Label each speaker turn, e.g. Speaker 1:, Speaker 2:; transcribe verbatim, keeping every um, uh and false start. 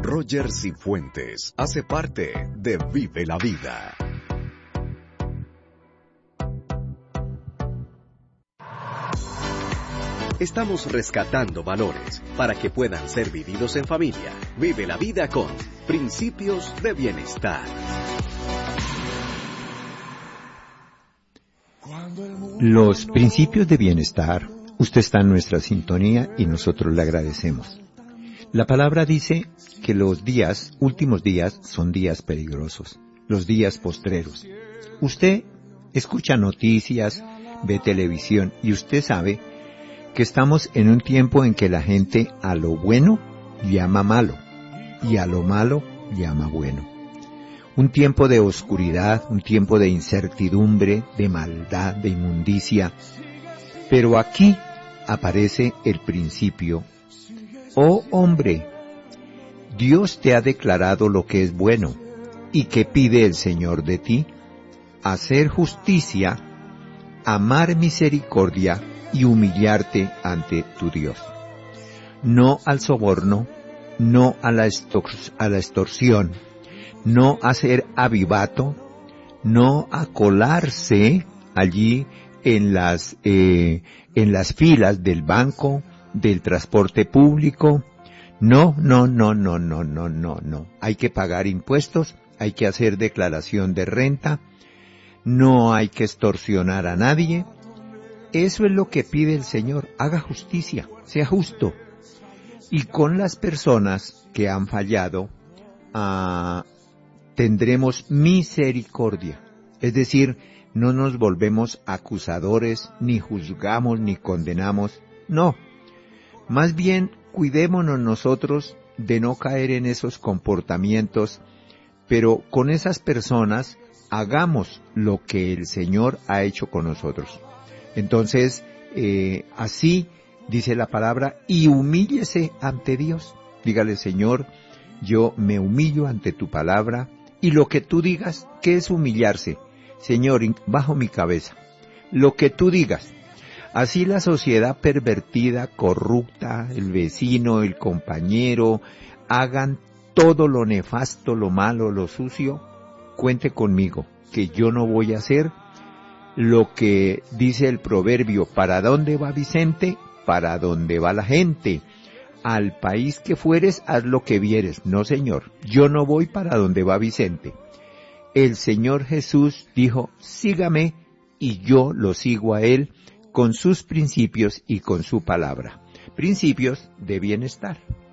Speaker 1: Roger Cifuentes hace parte de Vive la Vida. Estamos rescatando valores para que puedan ser vividos en familia. Vive la vida con Principios de Bienestar.
Speaker 2: Los principios de bienestar, usted está en nuestra sintonía y nosotros le agradecemos. La palabra dice que los días, últimos días, son días peligrosos, los días postreros. Usted escucha noticias, ve televisión y usted sabe que estamos en un tiempo en que la gente a lo bueno llama malo y a lo malo llama bueno. Un tiempo de oscuridad, un tiempo de incertidumbre, de maldad, de inmundicia. Pero aquí aparece el principio. Oh hombre, Dios te ha declarado lo que es bueno. ¿Y qué pide el Señor de ti? Hacer justicia, amar misericordia y humillarte ante tu Dios. No al soborno, no a la, extor- a la extorsión, no a ser avivato, no a colarse allí en las, eh, en las filas del banco, del transporte público. No, no, no, no, no, no, no, no. Hay que pagar impuestos, hay que hacer declaración de renta, no hay que extorsionar a nadie. Eso es lo que pide el Señor. Haga justicia, sea justo. Y con las personas que han fallado, ah, tendremos misericordia. Es decir, no nos volvemos acusadores, ni juzgamos, ni condenamos. No. Más bien, cuidémonos nosotros de no caer en esos comportamientos, pero con esas personas hagamos lo que el Señor ha hecho con nosotros. Entonces, eh, así dice la palabra, y humíllese ante Dios. Dígale, Señor, yo me humillo ante tu palabra, y lo que tú digas, ¿qué es humillarse? Señor, bajo mi cabeza, lo que tú digas. Así la sociedad pervertida, corrupta, el vecino, el compañero, hagan todo lo nefasto, lo malo, lo sucio, cuente conmigo, que yo no voy a hacer lo que dice el proverbio, ¿para dónde va Vicente? Para dónde va la gente. Al país que fueres, haz lo que vieres. No, Señor, yo no voy para donde va Vicente. El Señor Jesús dijo, sígame, y yo lo sigo a Él con sus principios y con su palabra. Principios de bienestar.